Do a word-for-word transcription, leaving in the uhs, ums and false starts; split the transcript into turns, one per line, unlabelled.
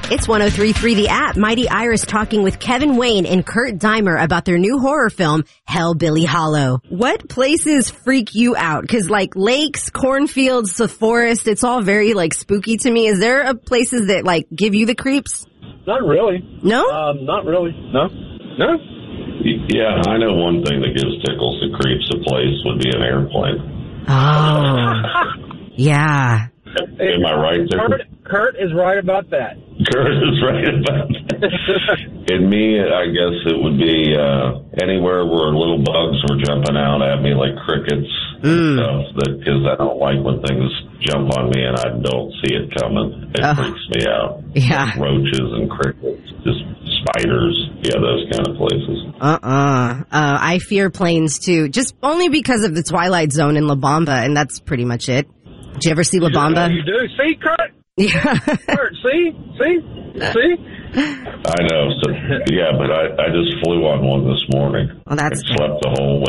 It's one oh three point three The App. Mighty Iris talking with Kevin Wayne and Kurt Deimer about their new horror film, Hellbilly Hollow. What places freak you out? Because like lakes, cornfields, the forest, it's all very like spooky to me. Is there a places that like give you the creeps?
Not really.
No?
Um, not really. No. No.
Yeah, I know one thing that gives tickles and creeps a place would be an airplane.
Oh. Yeah.
Am I right there?
Kurt, Kurt is right about that.
Kurt is right about that. And me, I guess it would be uh, anywhere where little bugs were jumping out at me like crickets and
mm.
stuff. Because I don't like when things jump on me and I don't see it coming. It uh, freaks me out.
Yeah.
Like roaches and crickets, just spiders. Yeah, those kind of places.
Uh-uh. Uh, I fear planes too, just only because of the Twilight Zone in La Bamba, and that's pretty much it. Did you ever see La Bamba?
You do? See, Kurt?
Yeah.
Kurt, see? See? See?
I know. So, yeah, but I, I just flew on one this morning.
Well, that's
I slept the whole